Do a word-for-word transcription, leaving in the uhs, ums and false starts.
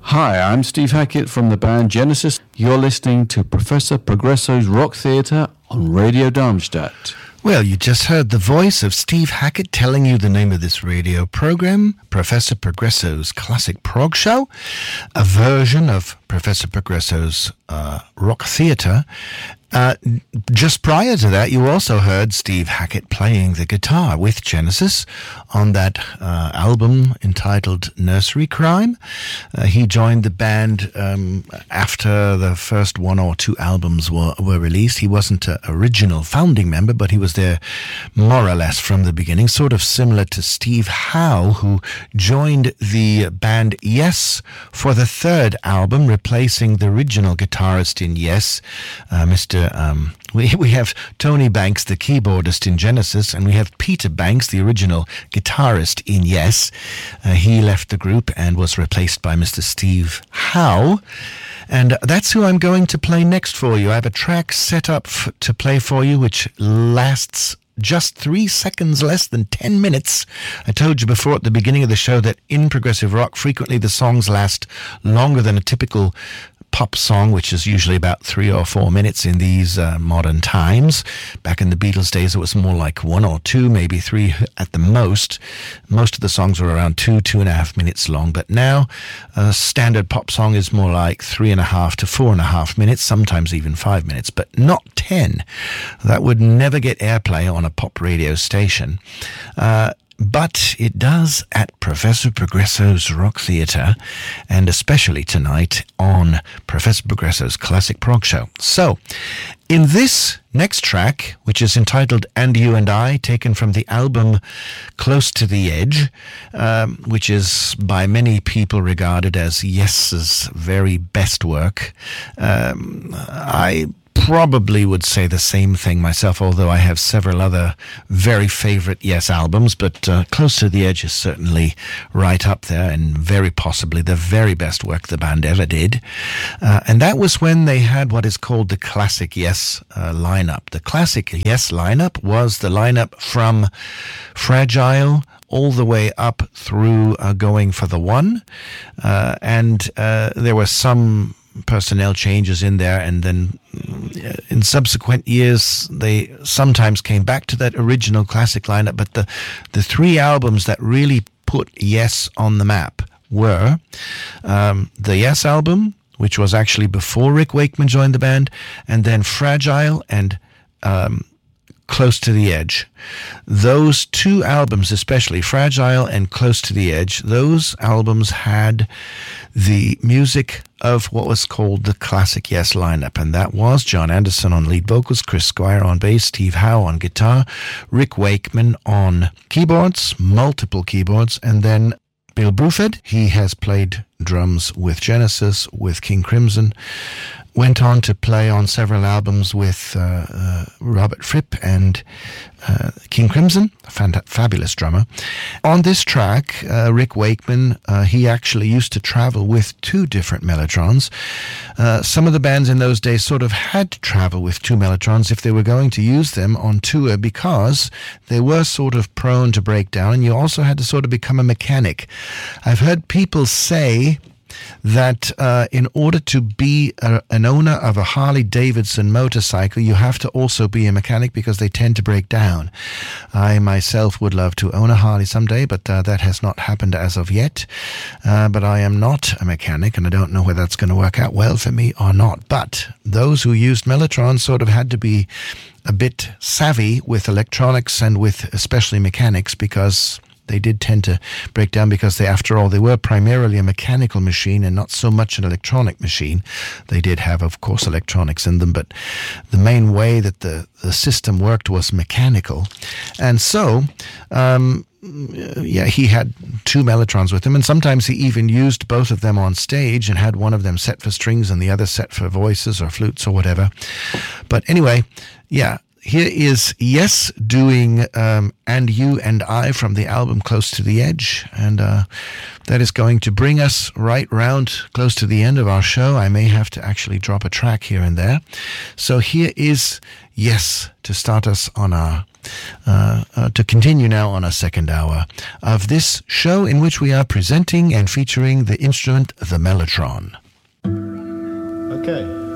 Hi, I'm Steve Hackett from the band Genesis. You're listening to Professor Progresso's Rock Theatre on Radio Darmstadt. Well, you just heard the voice of Steve Hackett telling you the name of this radio program, Professor Progresso's Classic Prog Show, a version of Professor Progresso's uh, Rock Theatre. Uh, just prior to that, you also heard Steve Hackett playing the guitar with Genesis on that uh, album entitled Nursery Crime. Uh, he joined the band um, after the first one or two albums were, were released. He wasn't an original founding member, but he was there more or less from the beginning, sort of similar to Steve Howe, who joined the band Yes for the third album, replacing the original guitarist in Yes, uh, Mister Um, we we have Tony Banks, the keyboardist in Genesis, and we have Peter Banks, the original guitarist in Yes. Uh, he left the group and was replaced by Mister Steve Howe. And that's who I'm going to play next for you. I have a track set up f- to play for you, which lasts just three seconds, less than ten minutes. I told you before at the beginning of the show that in progressive rock, frequently the songs last longer than a typical pop song, which is usually about three or four minutes in these uh, modern times. Back in the Beatles days, it was more like one or two, maybe three at the most. Most of the songs were around two, two and a half minutes long. But now, a standard pop song is more like three and a half to four and a half minutes, sometimes even five minutes, but not ten. That would never get airplay on a pop radio station. Uh, But it does at Professor Progresso's Rock Theatre, and especially tonight on Professor Progresso's Classic Prog Show. So, in this next track, which is entitled And You and I, taken from the album Close to the Edge, um, which is by many people regarded as Yes's very best work, um, I probably would say the same thing myself, although I have several other very favorite Yes albums, but uh, Close to the Edge is certainly right up there and very possibly the very best work the band ever did. Uh, and that was when they had what is called the Classic Yes uh, lineup. The Classic Yes lineup was the lineup from Fragile all the way up through uh, Going for the One. Uh, and uh, there were some personnel changes in there, and then in subsequent years they sometimes came back to that original classic lineup. But the the three albums that really put Yes on the map were um, the Yes album, which was actually before Rick Wakeman joined the band, and then Fragile and um, Close to the Edge. Those two albums, especially Fragile and Close to the Edge, those albums had the music of what was called the Classic Yes lineup, and that was John Anderson on lead vocals, Chris Squire on bass, Steve Howe on guitar, Rick Wakeman on keyboards, multiple keyboards, and then Bill Bruford. He has played drums with Genesis, with King Crimson, went on to play on several albums with uh, uh, Robert Fripp and uh, King Crimson, a fant- fabulous drummer. On this track, uh, Rick Wakeman, uh, he actually used to travel with two different Mellotrons. Uh, some of the bands in those days sort of had to travel with two Mellotrons if they were going to use them on tour, because they were sort of prone to break down, and you also had to sort of become a mechanic. I've heard people say that uh, in order to be a, an owner of a Harley-Davidson motorcycle, you have to also be a mechanic, because they tend to break down. I myself would love to own a Harley someday, but uh, that has not happened as of yet. Uh, but I am not a mechanic, and I don't know whether that's going to work out well for me or not. But those who used Mellotron sort of had to be a bit savvy with electronics and with especially mechanics, because they did tend to break down, because they, after all, they were primarily a mechanical machine and not so much an electronic machine. They did have, of course, electronics in them, but the main way that the, the system worked was mechanical. And so, um, yeah, he had two Mellotrons with him, and sometimes he even used both of them on stage and had one of them set for strings and the other set for voices or flutes or whatever. But anyway, yeah, here is Yes doing um, And You and I from the album Close to the Edge, and uh, that is going to bring us right round close to the end of our show. I may have to actually drop a track here and there. So here is Yes to start us on our uh, uh, to continue now on our second hour of this show in which we are presenting and featuring the instrument, the mellotron. Okay.